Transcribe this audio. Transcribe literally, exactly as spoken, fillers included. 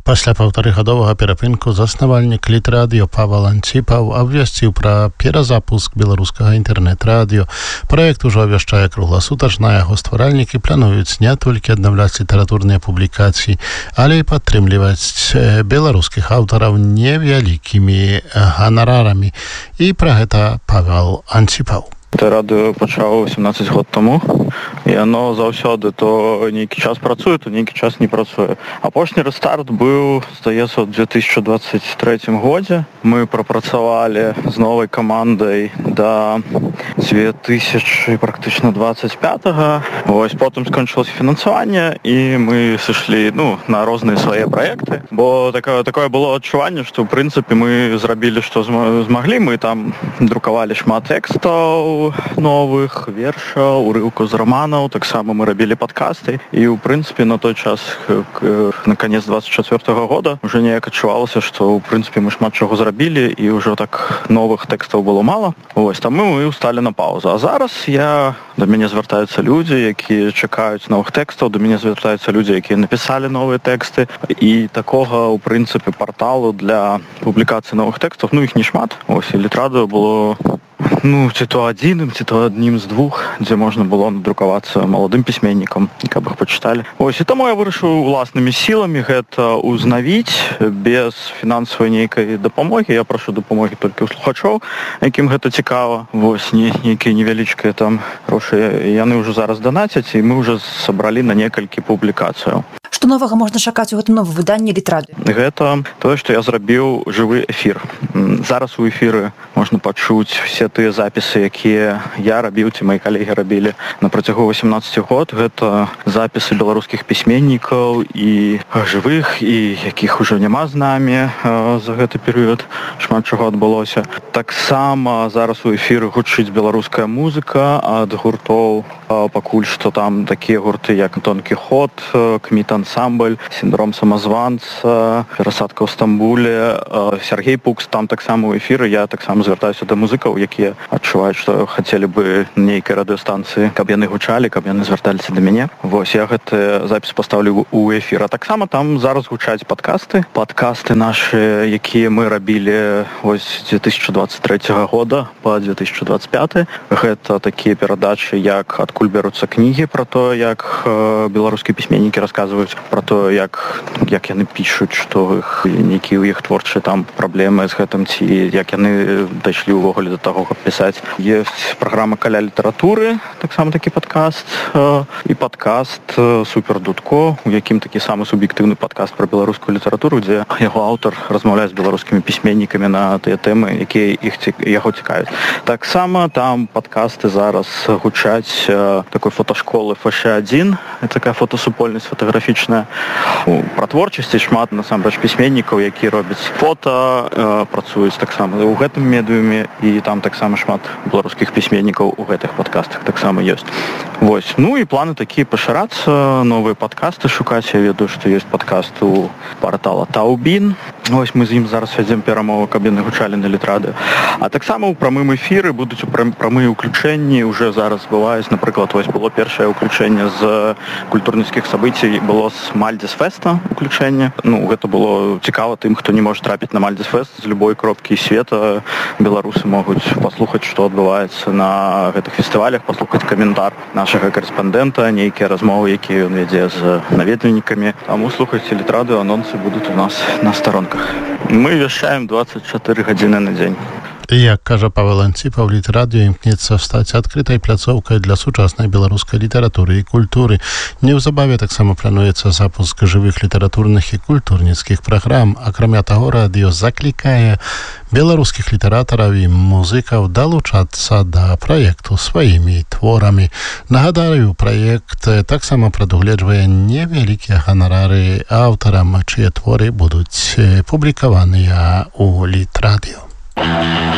Пасля паўтарыгадовага перапынку заснавальнік Літрадыё Павел Анціпаў абвясціў пра перазапуск беларускага інтэрнэт-радыё. Праект ужо абвяшчае кругласутачна, яго стваральнікі плануюць не толькі аднаўляць літаратурныя публікацыі, але і падтрымліваць беларускіх аўтараў невялікімі ганарарамі. І пра гэта Павел Анціпаў. Это радыё пачаў сямнаццаць год таму, і оно заўсёды то нейкі час працуе, то нейкі час не працуе. Апошні рэстарт быў, здаецца, у две тысячи двадцать третьем годзе. Мы прапрацавалі з новай камандай да две тысячи практычна двадцать пятого. Вось потым скончылася фінансаванне, і мы сышлі, ну, на розныя свае праекты. Бо такое, такое было адчуванне, што, ў прынцыпе, мы зрабілі, што змаглі. Мы там друкавалі шмат тэкстаў новых, вершаў, урыўкаў з романаў, таксама мы рабілі падкасты, і ў прынцыпе на той час, на канец двадцать четвёртого года, уже неяк адчувалася, што ў прынцыпе мы шмат чаго зрабілі, і ўжо так новых тэкстаў было мала. Вось таму мы усталі на паузу. А зараз я да мяне звяртаюцца людзі, якія чакаюць новых тэкстаў, да мяне звяртаюцца людзі, якія напісалі новыя тэксты, і такога ў прынцыпе парталу для публікацыі новых тэкстаў, ну іх не шмат. Ось і Літрадыё было, ну, ці то адзіным, ці то аднім з двух, дзе можна было надрукавацца маладым пісьменнікам, каб іх пачыталі. Ось, і таму я вырашыў уласнымі сіламі гэта узнавіць без фінансавай нейкай дапамогі. Я прашу дапамогі толькі ў слухачоў, якім гэта цікава. Вось, не, нейкія невялічкія там грошы, яны ўжо зараз данацяць, і мы ўжо сабралі на некалькі публікацыяў. Што новага можна чакаць у гэтым новым выданні Літрадыё? Гэта тое, што я зрабіў жывы эфір. Зараз у эфіры можна пачуць все тыя запісы, якія я рабіў, ці мои калегі рабілі на працягу восемнадцати год. Гэта запісы беларускіх пісьменнікаў і жывых, і якіх ужо няма з намі за гэты перыяд. Шмат чаго адбылося. Таксама зараз у эфіры гучыць беларуская музыка ад гуртоў. Пакуль што там такія гурты, як Дон Кіхот, Кміт ансамбль, Сіндром самазванца, Перасадка ў Стамбуле, Сергей Пукс, там таксама ў эфіры. Я таксама звяртаюся да музыкаў, якія адчуваюць, што хацелі бы нейкай радыёстанцыі, каб яны гучалі, каб яны звярталіся да мяне. Вось, я гэты запіс пастаўлю ў эфір. А таксама там зараз гучаць падкасты. Падкасты нашы, якія мы рабілі вось з две тысячи двадцать третьего года па две тысячи двадцать пятый. Гэта такія перадачы, як адкуль бяруцца кнігі, пра тое, як беларускія пісьменнікі расказваюць пра тое, як, як яны пішуць, што іх, нейкія ў іх творчыя там праблемы з гэтым, ці як яны дайшлі ўвогуле да таго, каб пісаць. Ёсць праграма «Каля літаратуры», таксама такі падкаст, і падкаст «Супер Дудко», у якім такі самы суб'ектыўны падкаст пра беларускую літаратуру, дзе яго аўтар размаўляе з беларускімі пісьменнікамі на тыя тэмы, якія іх яго цікавяць. Таксама там падкасты зараз гучаць такой фотошколы эф эш один, такая фотосупольнасць фотаграфічная. Пра творчасці шмат насамрэч пісьменнікаў, якія робяць фота, працуюць таксама ў гэтым медыуме, і там таксама шмат беларускіх пісьменнікаў у гэтых падкастах таксама ёсць. Вось. Ну і планы такія пашырацца, новыя падкасты шукаць. Я ведаю, што ёсць падкаст у партала Таубін. Вось мы з ім зараз вядзем перамовы, каб яны гучалі на Літрадыё. А таксама ў прамым эфіры будуць прамыя ўключэнні. Уже зараз бываюць, напрыклад, вось было першае ўключэнне з культурніцкіх сабыцій, было з Мальдзес-феста ўключэнне. Ну, гэта было цікава тым, хто не можа трапіць на Мальдзес-фест з любой кропкі света. Беларусы могуць паслухаць, што адбываецца на гэтых фестывалях, паслухаць каментар нашага карэспандэнта, нейкія размовы, якія ён вядзе з наведвальнікамі. Таму слухайце Літрадыё, анонсы будуць у нас на старонках. Мы вяшчаем двадцать четыре гадзіны на дзень. Як кажа Павел Анціпаў, Літрадыё імкнецца стаць адкрытай пляцоўкай для сучаснай беларускай літаратуры і культуры. Неўзабаве таксама плануецца запуск жывых літаратурных і культурніцкіх праграм. Акрамя таго, радыё заклікае беларускіх літаратараў і музыкаў далучацца да праекту сваімі творамі. Нагадаю, праект таксама прадугледжвае невялікія ганарары аўтарам, чые творы будуць публікаваныя ў Літрадыё.